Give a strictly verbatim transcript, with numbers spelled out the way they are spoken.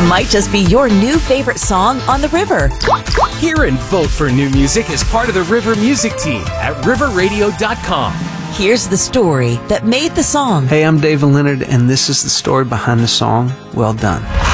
might just be your new favorite song on the river. Hear and vote for new music as part of the River Music Team at river radio dot com. Here's the story that made the song. Hey, I'm David Leonard, and this is the story behind the song, Well Done.